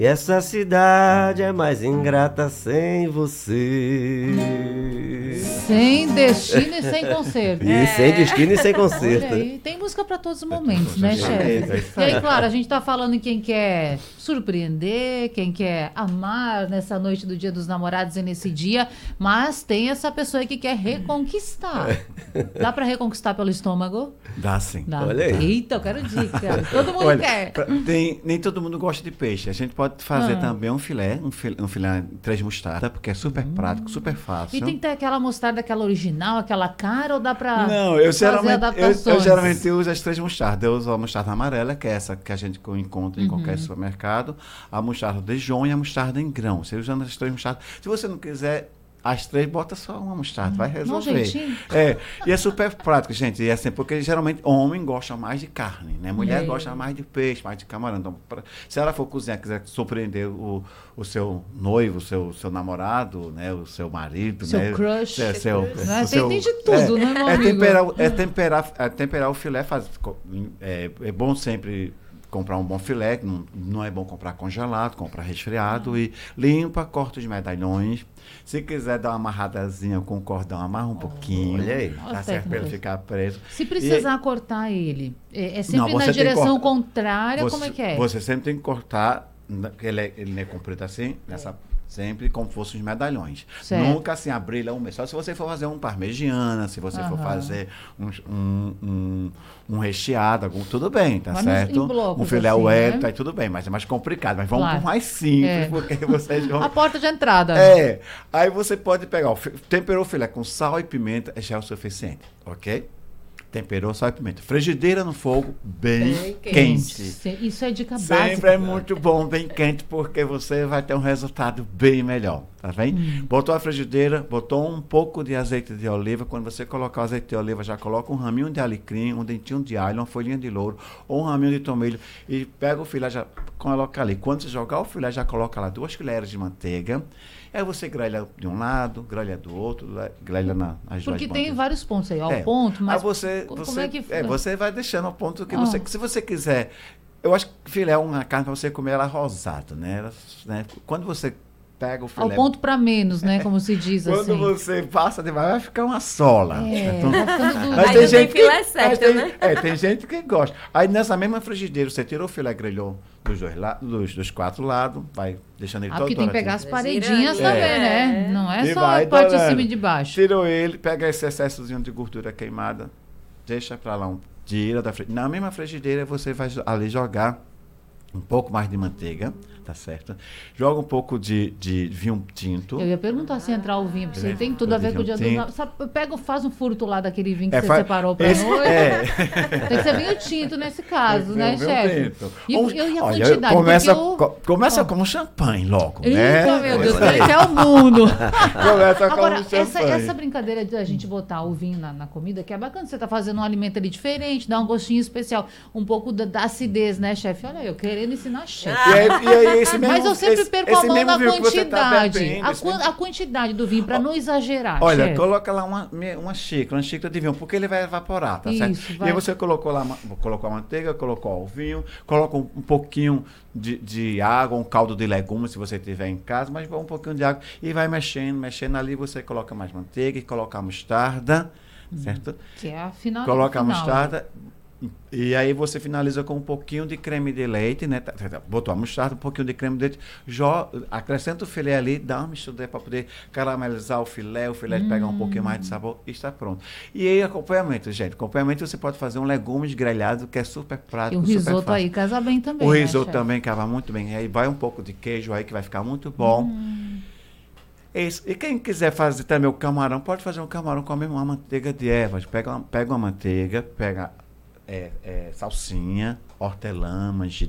E essa cidade é mais ingrata sem você. Sem destino e sem conserto. E sem destino e sem conserto. Olha aí, tem música para todos os momentos, né, chefe? E aí, claro, a gente tá falando em quem quer surpreender, quem quer amar nessa noite do Dia dos Namorados e nesse dia, mas tem essa pessoa aí que quer reconquistar. Dá para reconquistar pelo estômago? Dá sim. Dá. Olha aí. Eita, eu quero dica. Todo mundo Olha, quer. nem todo mundo gosta de peixe. A gente pode fazer também um filé três mostarda, porque é super prático, super fácil. E tem que ter aquela mostarda, aquela original, aquela cara, ou dá pra Não, eu fazer adaptações? geralmente uso as três mostardas. Eu uso a mostarda amarela, que é essa que a gente encontra em qualquer supermercado, a mostarda de Dijon e a mostarda em grão. Você usando as três mostardas. Se você não quiser as três, bota só uma mostarda, vai resolver. E é super prático, gente. E é assim, porque geralmente homem gosta mais de carne, né? Mulher gosta mais de peixe, mais de camarão. Então, se ela for cozinhar, quiser surpreender o seu noivo, o seu namorado, né? O seu marido, seu né? crush. Tem de tudo, né, meu amigo? Temperar o filé. É bom sempre comprar um bom filé, não é bom comprar congelado, comprar resfriado e limpa, corta os medalhões. Se quiser dar uma amarradazinha com o cordão, amarra um pouquinho. Olha aí. Tá certo para ele ficar preso. Se precisar cortar ele, é sempre na direção contrária, como é que é? Você sempre tem que cortar, ele é comprido assim, sempre como se fossem os medalhões. Certo. Nunca assim, abrir lá só se você for fazer um parmegiana, se você for fazer um recheado, tudo bem, tá certo? Blocos, um filé assim, Wellington, né? Aí tudo bem, mas é mais complicado. Mas vamos pro mais simples, porque vocês vão... A porta de entrada. Aí você pode pegar, temperou o filé com sal e pimenta, já é o suficiente, ok? Temperou, sal e pimenta. Frigideira no fogo, bem quente. Isso é dica básica. Sempre é muito bom, bem quente, porque você vai ter um resultado bem melhor, tá vendo? Botou a frigideira, botou um pouco de azeite de oliva. Quando você colocar o azeite de oliva, já coloca um raminho de alecrim, um dentinho de alho, uma folhinha de louro, ou um raminho de tomilho, e pega o filé, já coloca ali. Quando você jogar o filé, já coloca lá 2 colheres de manteiga. Aí você grelha de um lado, grelha do outro, grelha nas duas Porque tem bandas. vários pontos aí, ao ponto, mas Como é que você vai deixando ao ponto que se você quiser. Eu acho que filé é uma carne para você comer ela rosada, né? Quando você pega o filé... Ao ponto para menos, né? Como se diz assim. Quando você passa demais, vai ficar uma sola. Mas tem gente filé certo, né? Tem gente que gosta. Aí nessa mesma frigideira, você tirou o filé, grelhou dos 4 lados, vai deixando ele todo porque tem que pegar as paredinhas girando, também, né? Não é E só vai a parte de dourando. cima e de baixo. Tirou ele, pega esse excessozinho de gordura queimada, deixa pra lá, tira da frigideira. Na mesma frigideira, você vai ali jogar um pouco mais de manteiga, tá certo? Joga um pouco de vinho tinto. Eu ia perguntar se entrar o vinho, porque você tem tudo a ver com o dia do Natal. Faz um furto lá daquele vinho que você separou pra noite. Tem que ser vinho tinto nesse caso, né, chefe? E a quantidade? Começa com champanhe logo, Eita, né? meu Deus, que é o mundo. Começa Agora, com champanhe. essa brincadeira de a gente botar o vinho na comida, que é bacana, você tá fazendo um alimento ali diferente, dá um gostinho especial, um pouco da acidez, né, chefe? Olha, eu querendo ensinar chefe. E aí, esse mesmo, mas eu sempre perco a mão na quantidade. Tá a quantidade do vinho, para não exagerar. Olha, chefe. Coloca lá uma xícara de vinho, porque ele vai evaporar, tá certo? E aí você colocou a manteiga, colocou o vinho, coloca um pouquinho de água, um caldo de legumes, se você tiver em casa, mas um pouquinho de água, e vai mexendo ali, você coloca mais manteiga e coloca a mostarda, certo? Que é a final. Coloca a mostarda. E aí você finaliza com um pouquinho de creme de leite, né? Botou a mostarda, um pouquinho de creme de leite, acrescenta o filé ali, dá uma mistura para poder caramelizar o filé pegar um pouquinho mais de sabor e está pronto. E aí acompanhamento, gente. Acompanhamento você pode fazer um legumes grelhado, que é super prático, e o risoto aí casa bem também. O risoto também casa muito bem. Aí vai um pouco de queijo aí que vai ficar muito bom. Isso. E quem quiser fazer também o camarão, pode fazer um camarão com a mesma manteiga de ervas. Pega uma manteiga, pega salsinha, hortelã, manjericão,